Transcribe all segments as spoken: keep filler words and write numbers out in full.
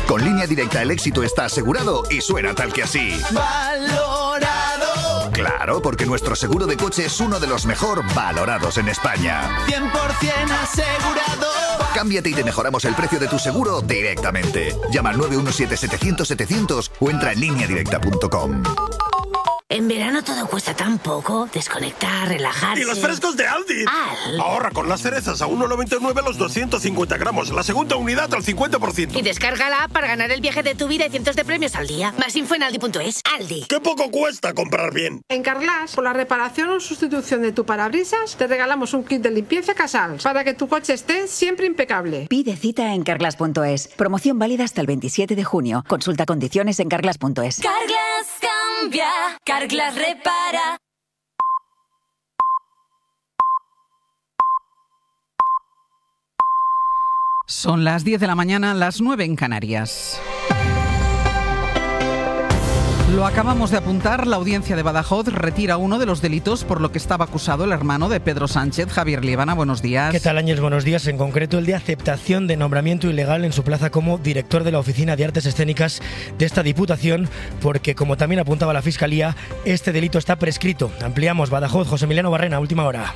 Con Línea Directa el éxito está asegurado y suena tal que así. ¡Valorado! Claro, porque nuestro seguro de coche es uno de los mejor valorados en España. cien por ciento asegurado. Cámbiate y te mejoramos el precio de tu seguro directamente. Llama al nueve uno siete setecientos setecientos o entra en línea directa punto com. En verano todo cuesta tan poco. Desconectar, relajarse. ¡Y los frescos de Aldi! Al. Ahorra con las cerezas a uno noventa y nueve los doscientos cincuenta gramos. La segunda unidad al cincuenta por ciento. Y descarga la app para ganar el viaje de tu vida y cientos de premios al día. Más info en aldi punto es. Aldi. ¡Qué poco cuesta comprar bien! En Carglass, por la reparación o sustitución de tu parabrisas, te regalamos un kit de limpieza Casals para que tu coche esté siempre impecable. Pide cita en carglass punto es. Promoción válida hasta el veintisiete de junio. Consulta condiciones en carglass punto es. Carglass cambia, Carglass repara. Son las diez de la mañana, las nueve en Canarias. Lo acabamos de apuntar, la audiencia de Badajoz retira uno de los delitos por lo que estaba acusado el hermano de Pedro Sánchez. Javier Liébana, buenos días. ¿Qué tal, Áñez? Buenos días. En concreto, el de aceptación de nombramiento ilegal en su plaza como director de la Oficina de Artes Escénicas de esta Diputación, porque, como también apuntaba la Fiscalía, este delito está prescrito. Ampliamos. Badajoz, José Emiliano Barrena, última hora.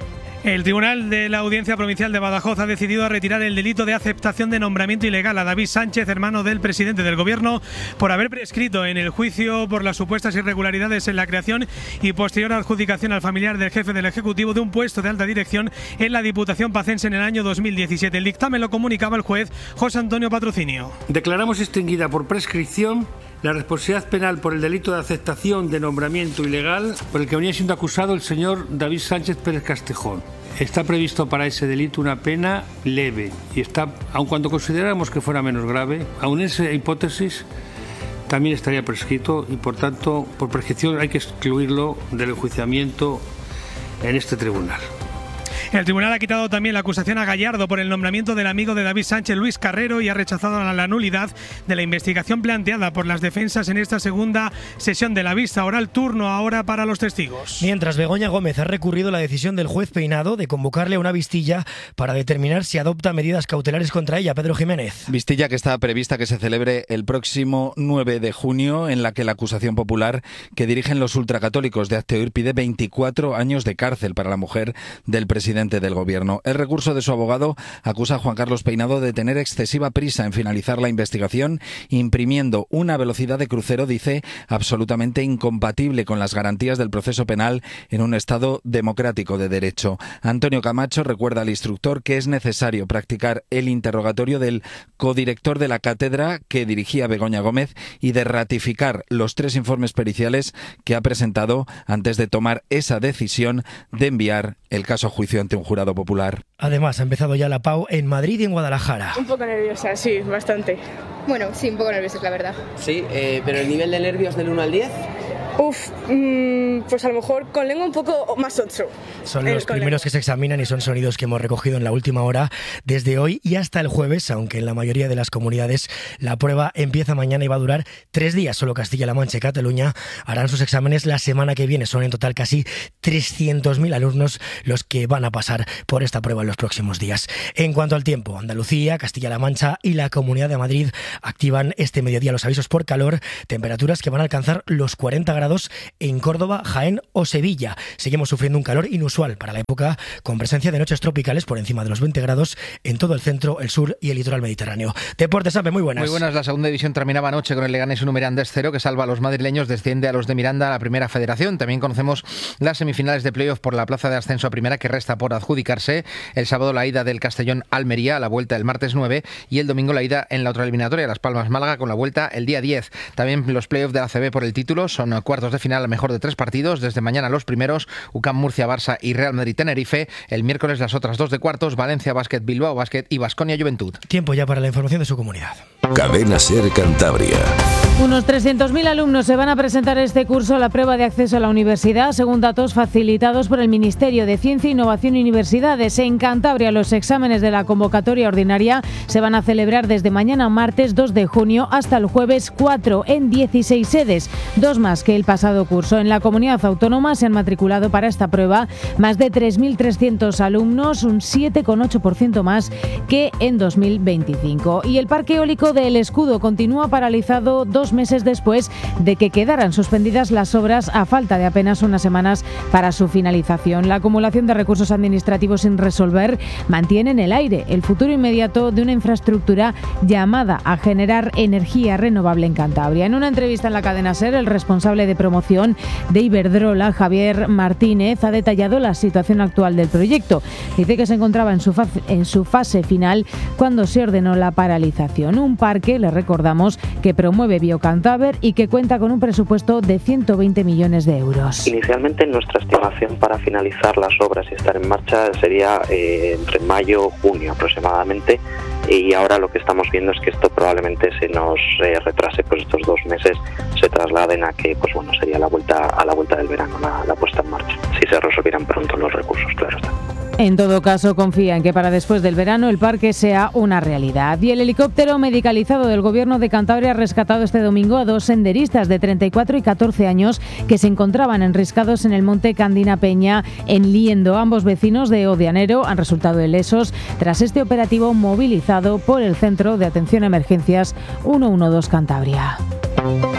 El Tribunal de la Audiencia Provincial de Badajoz ha decidido retirar el delito de aceptación de nombramiento ilegal a David Sánchez, hermano del presidente del Gobierno, por haber prescrito en el juicio por las supuestas irregularidades en la creación y posterior adjudicación al familiar del jefe del Ejecutivo de un puesto de alta dirección en la Diputación Pacense en el año dos mil diecisiete. El dictamen lo comunicaba el juez José Antonio Patrocinio. Declaramos extinguida por prescripción la responsabilidad penal por el delito de aceptación de nombramiento ilegal por el que venía siendo acusado el señor David Sánchez Pérez Castejón. Está previsto para ese delito una pena leve y está, aun cuando consideráramos que fuera menos grave, aun en esa hipótesis también estaría prescrito y, por tanto, por prescripción hay que excluirlo del enjuiciamiento en este tribunal. El tribunal ha quitado también la acusación a Gallardo por el nombramiento del amigo de David Sánchez, Luis Carrero, y ha rechazado la nulidad de la investigación planteada por las defensas en esta segunda sesión de la vista oral. Turno ahora para los testigos. Mientras, Begoña Gómez ha recurrido la decisión del juez Peinado de convocarle a una vistilla para determinar si adopta medidas cautelares contra ella. Pedro Jiménez. Vistilla que está prevista que se celebre el próximo nueve de junio, en la que la acusación popular que dirigen los ultracatólicos de Hazte Oír pide veinticuatro años de cárcel para la mujer del presidente del Gobierno. El recurso de su abogado acusa a Juan Carlos Peinado de tener excesiva prisa en finalizar la investigación, imprimiendo una velocidad de crucero, dice, absolutamente incompatible con las garantías del proceso penal en un Estado democrático de derecho. Antonio Camacho recuerda al instructor que es necesario practicar el interrogatorio del codirector de la cátedra que dirigía Begoña Gómez y de ratificar los tres informes periciales que ha presentado antes de tomar esa decisión de enviar el caso a juicio ante un jurado popular. Además, ha empezado ya la P A U en Madrid y en Guadalajara. Un poco nerviosa, sí, bastante. Bueno, sí, un poco nerviosa, la verdad. Sí, eh, pero el nivel de nervios del uno al diez... Uf, mmm, pues a lo mejor con lengua un poco más ocho. Son los primeros que se examinan y son sonidos que hemos recogido en la última hora desde hoy y hasta el jueves, aunque en la mayoría de las comunidades la prueba empieza mañana y va a durar tres días. Solo Castilla-La Mancha y Cataluña harán sus exámenes la semana que viene. Son en total casi trescientos mil alumnos los que van a pasar por esta prueba en los próximos días. En cuanto al tiempo, Andalucía, Castilla-La Mancha y la Comunidad de Madrid activan este mediodía los avisos por calor, temperaturas que van a alcanzar los cuarenta grados en Córdoba, Jaén o Sevilla. Seguimos sufriendo un calor inusual para la época, con presencia de noches tropicales por encima de los veinte grados en todo el centro, el sur y el litoral mediterráneo. Deportes, Ape, muy buenas. Muy buenas. La segunda división terminaba anoche con el Leganés uno Mirandés cero, que salva a los madrileños, desciende a los de Miranda a la primera federación. También conocemos las semifinales de playoff por la plaza de ascenso a primera, que resta por adjudicarse. El sábado la ida del Castellón Almería, la vuelta el martes nueve, y el domingo la ida en la otra eliminatoria, Las Palmas Málaga, con la vuelta el día diez. También los playoff de la A C B por el título, son cuartos de final a mejor de tres partidos. Desde mañana los primeros, U C A M Murcia Barça y Real Madrid Tenerife. El miércoles las otras dos de cuartos, Valencia Basket Bilbao Basket y Baskonia Juventud. Tiempo ya para la información de su comunidad. Cadena SER Cantabria. Unos trescientos mil alumnos se van a presentar este curso a la prueba de acceso a la universidad, según datos facilitados por el Ministerio de Ciencia, Innovación y Universidades. En Cantabria, los exámenes de la convocatoria ordinaria se van a celebrar desde mañana martes dos de junio hasta el jueves cuatro en dieciséis sedes, dos más que el pasado curso. En la comunidad autónoma se han matriculado para esta prueba más de tres mil trescientos alumnos, un siete coma ocho por ciento más que en dos mil veinticinco. Y el Parque Eólico de El Escudo continúa paralizado dos meses después de que quedaran suspendidas las obras a falta de apenas unas semanas para su finalización. La acumulación de recursos administrativos sin resolver mantiene en el aire el futuro inmediato de una infraestructura llamada a generar energía renovable en Cantabria. En una entrevista en la cadena SER, el responsable de promoción de Iberdrola, Javier Martínez, ha detallado la situación actual del proyecto. Dice que se encontraba en su, fase, en su fase final cuando se ordenó la paralización. Un parque, le recordamos, que promueve Biocantaber y que cuenta con un presupuesto de ciento veinte millones de euros. Inicialmente nuestra estimación para finalizar las obras y estar en marcha sería eh, entre mayo y junio aproximadamente, y ahora lo que estamos viendo es que esto probablemente se nos eh, retrase, pues estos dos meses se trasladen a que, pues bueno, sería la vuelta a la vuelta del verano la, la puesta en marcha, si se resolvieran pronto los recursos, claro está. En todo caso, confía en que para después del verano el parque sea una realidad. Y el helicóptero medicalizado del Gobierno de Cantabria ha rescatado este domingo a dos senderistas de treinta y cuatro y catorce años que se encontraban enriscados en el monte Candina Peña, en Liendo. Ambos vecinos de Odianero han resultado ilesos tras este operativo movilizado por el Centro de Atención a Emergencias ciento doce Cantabria.